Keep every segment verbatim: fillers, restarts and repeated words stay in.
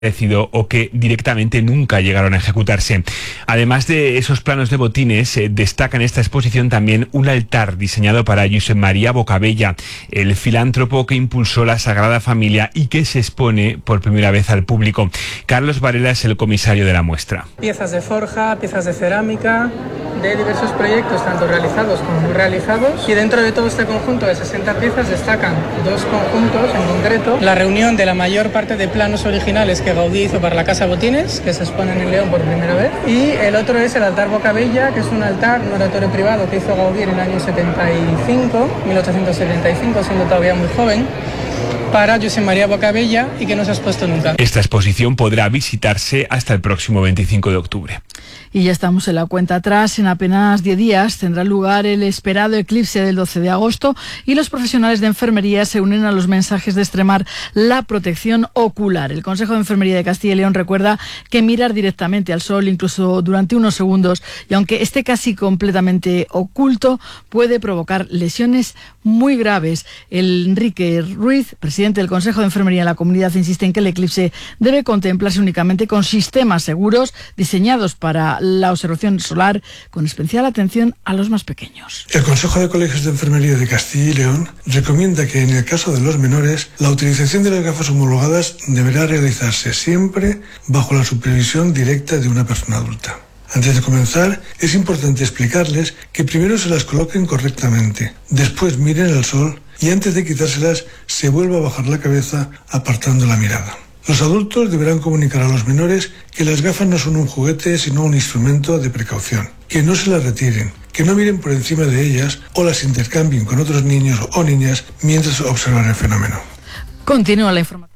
o que directamente nunca llegaron a ejecutarse. Además de esos planos de botines, eh, destaca en esta exposición también un altar diseñado para Josep María Bocabella, el filántropo que impulsó la Sagrada Familia y que se expone por primera vez al público. Carlos Varela es el comisario de la muestra. Piezas de forja, piezas de cerámica, de diversos proyectos, tanto realizados como no realizados, y dentro de todo este conjunto de sesenta piezas destacan dos conjuntos en concreto: la reunión de la mayor parte de planos originales que Gaudí hizo para la Casa Botines, que se exponen en León por primera vez, y el otro es el altar Bocabella, que es un altar, un oratorio privado que hizo Gaudí en el año setenta y cinco, mil ochocientos setenta y cinco, siendo todavía muy joven, para Josep María Bocabella, y que no se ha expuesto nunca. Esta exposición podrá visitarse hasta el próximo veinticinco de octubre. Y ya estamos en la cuenta atrás. En apenas diez días tendrá lugar el esperado eclipse del doce de agosto y los profesionales de enfermería se unen a los mensajes de extremar la protección ocular. El Consejo de Enfermería de Castilla y León recuerda que mirar directamente al sol, incluso durante unos segundos, y aunque esté casi completamente oculto, puede provocar lesiones muy graves. El Enrique Ruiz, presidente del Consejo de Enfermería en la comunidad, insiste en que el eclipse debe contemplarse únicamente con sistemas seguros diseñados para la observación solar, con especial atención a los más pequeños. El Consejo de Colegios de Enfermería de Castilla y León recomienda que en el caso de los menores, la utilización de las gafas homologadas deberá realizarse siempre bajo la supervisión directa de una persona adulta. Antes de comenzar, es importante explicarles que primero se las coloquen correctamente, después miren al sol y antes de quitárselas se vuelva a bajar la cabeza apartando la mirada. Los adultos deberán comunicar a los menores que las gafas no son un juguete sino un instrumento de precaución, que no se las retiren, que no miren por encima de ellas o las intercambien con otros niños o niñas mientras observan el fenómeno. Continúa la información.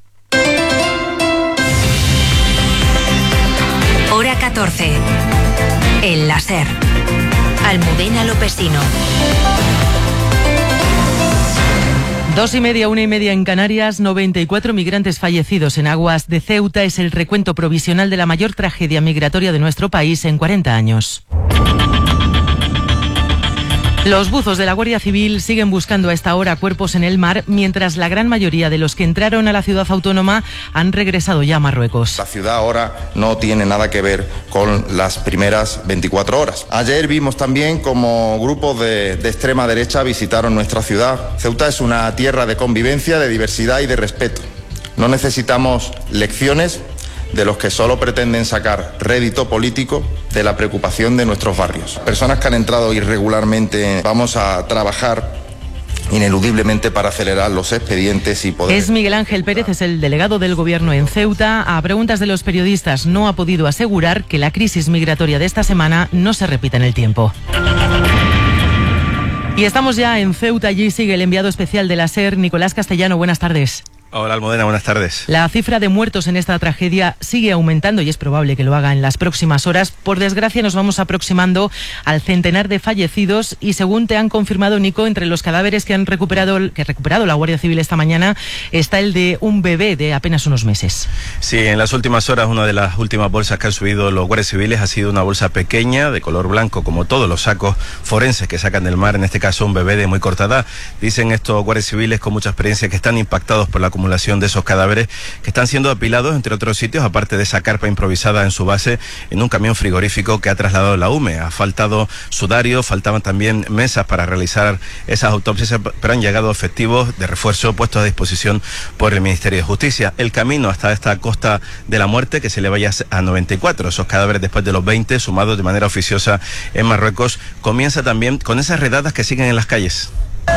Hora catorce. El láser. Almudena Lopesino. Dos y media, una y media en Canarias, noventa y cuatro migrantes fallecidos en aguas de Ceuta es el recuento provisional de la mayor tragedia migratoria de nuestro país en cuarenta años. Los buzos de la Guardia Civil siguen buscando a esta hora cuerpos en el mar, mientras la gran mayoría de los que entraron a la ciudad autónoma han regresado ya a Marruecos. La ciudad ahora no tiene nada que ver con las primeras veinticuatro horas. Ayer vimos también como grupos de, de extrema derecha visitaron nuestra ciudad. Ceuta es una tierra de convivencia, de diversidad y de respeto. No necesitamos lecciones de los que solo pretenden sacar rédito político de la preocupación de nuestros barrios. Personas que han entrado irregularmente, vamos a trabajar ineludiblemente para acelerar los expedientes y poder... Es Miguel Ángel Pérez, es el delegado del Gobierno en Ceuta. A preguntas de los periodistas, no ha podido asegurar que la crisis migratoria de esta semana no se repita en el tiempo. Y estamos ya en Ceuta, allí sigue el enviado especial de la SER, Nicolás Castellano. Buenas tardes. Hola Almudena, buenas tardes. La cifra de muertos en esta tragedia sigue aumentando y es probable que lo haga en las próximas horas. Por desgracia nos vamos aproximando al centenar de fallecidos y según te han confirmado, Nico, entre los cadáveres que han recuperado, que ha recuperado la Guardia Civil esta mañana está el de un bebé de apenas unos meses. Sí, en las últimas horas una de las últimas bolsas que han subido los guardias civiles ha sido una bolsa pequeña de color blanco, como todos los sacos forenses que sacan del mar, en este caso un bebé de muy corta edad. Dicen estos guardias civiles con mucha experiencia que están impactados por la acumulación de esos cadáveres que están siendo apilados entre otros sitios, aparte de esa carpa improvisada en su base, en un camión frigorífico que ha trasladado la U M E. Ha faltado sudario, faltaban también mesas para realizar esas autopsias, pero han llegado efectivos de refuerzo puestos a disposición por el Ministerio de Justicia. El camino hasta esta costa de la muerte, que se le vaya a noventa y cuatro, esos cadáveres después de los veinte sumados de manera oficiosa en Marruecos, comienza también con esas redadas que siguen en las calles.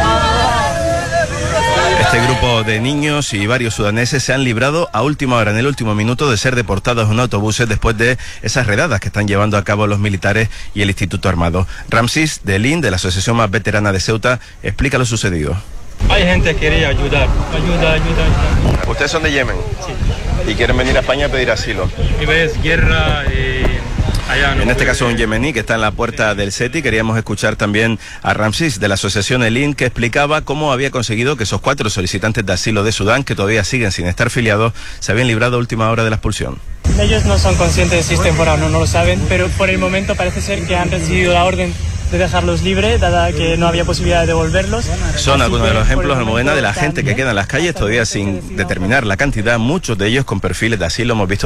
Este grupo de niños y varios sudaneses se han librado a última hora, en el último minuto, de ser deportados en autobuses después de esas redadas que están llevando a cabo los militares y el Instituto Armado. Ramsis de Lin, de la asociación más veterana de Ceuta, explica lo sucedido. Hay gente que quería ayudar, ayuda, ayuda, ayuda. ¿Ustedes son de Yemen? Sí. ¿Y quieren venir a España a pedir asilo? Y ves guerra y... Allá no en este puede... caso un yemení que está en la puerta del SETI. Queríamos escuchar también a Ramsis de la asociación Elin, que explicaba cómo había conseguido que esos cuatro solicitantes de asilo de Sudán, que todavía siguen sin estar filiados, se habían librado a última hora de la expulsión. Ellos no son conscientes del sistema, no, no lo saben, pero por el momento parece ser que han recibido la orden de dejarlos libres, dada que no había posibilidad de devolverlos. Son Así algunos de que, los por ejemplos, el Almudena, de la momento, gente que también queda en las calles todavía sin determinar la cantidad, muchos de ellos con perfiles de asilo. Hemos visto